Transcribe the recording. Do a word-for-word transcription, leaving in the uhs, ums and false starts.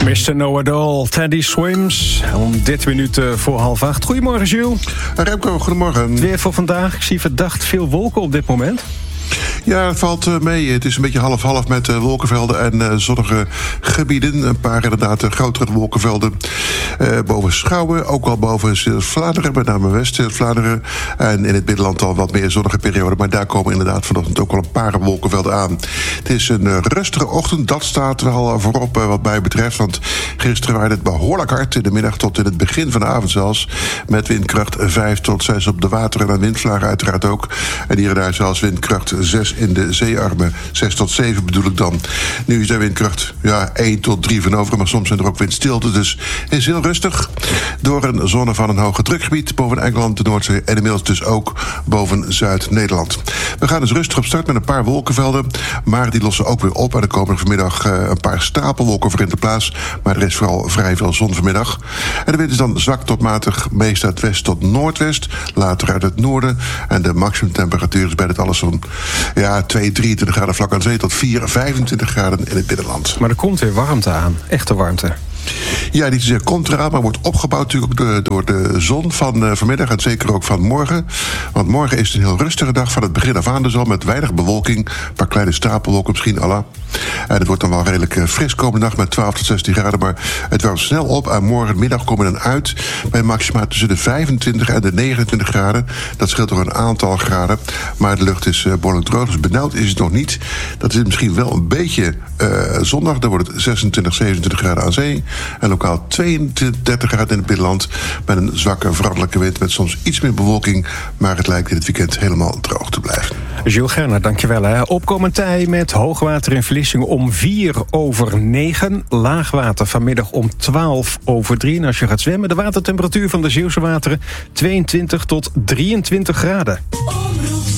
mister Know-it-all, Teddy Swims. Om dertien minuten voor half acht. Goedemorgen, Jules. Remco, goedemorgen. Het weer voor vandaag. Ik zie verdacht veel wolken op dit moment. Ja, het valt mee. Het is een beetje half-half met uh, wolkenvelden en uh, zonnige gebieden. Een paar inderdaad uh, grotere wolkenvelden uh, boven Schouwen. Ook al boven Zeeuws-Vlaanderen, met name West-Vlaanderen. En in het binnenland al wat meer zonnige perioden. Maar daar komen inderdaad vanochtend ook wel een paar wolkenvelden aan. Het is een uh, rustige ochtend. Dat staat wel voorop uh, wat mij betreft. Want gisteren waren het behoorlijk hard in de middag tot in het begin van de avond zelfs. Met windkracht vijf tot zes op de wateren en windvlagen uiteraard ook. En hier en daar zelfs windkracht zes in de zeearmen. zes tot zeven bedoel ik dan. Nu is de windkracht ja, één tot drie van over, maar soms zijn er ook windstilte. Dus het is heel rustig. Door een zone van een hoge drukgebied boven Engeland, de Noordzee en inmiddels dus ook boven Zuid-Nederland. We gaan dus rustig op start met een paar wolkenvelden, maar die lossen ook weer op. En er komen er vanmiddag uh, een paar stapelwolken voor in de plaats. Maar er is vooral vrij veel zon vanmiddag. En de wind is dan zwak tot matig, meest uit west tot noordwest. Later uit het noorden. En de maximumtemperatuur is bij dit alles zo'n ja, twee, drieëntwintig graden vlak aan zee tot vier, vijfentwintig graden in het binnenland. Maar er komt weer warmte aan. Echte warmte. Ja, niet zozeer komt eraan, maar wordt opgebouwd natuurlijk ook door de zon van uh, vanmiddag en zeker ook van morgen. Want morgen is het een heel rustige dag van het begin af aan dus al met weinig bewolking. Een paar kleine stapelwolken misschien, Allah. En het wordt dan wel redelijk uh, fris komende dag met twaalf tot zestien graden. Maar het warmt snel op en morgenmiddag komen we dan uit bij maxima tussen de vijfentwintig en de negenentwintig graden. Dat scheelt door een aantal graden. Maar de lucht is uh, behoorlijk droog, dus benauwd is het nog niet. Dat is misschien wel een beetje uh, zondag. Dan wordt het zesentwintig, zevenentwintig graden aan zee. En lokaal tweeëndertig graden in het binnenland. Met een zwakke veranderlijke wind met soms iets meer bewolking. Maar het lijkt in het weekend helemaal droog te blijven. Jules Gerner, dankjewel. Hè. Opkomend tij met hoogwater in Vlissingen om vier over negen. Laagwater vanmiddag om twaalf over drie. En als je gaat zwemmen, de watertemperatuur van de Zeeuwse wateren tweeëntwintig tot drieëntwintig graden.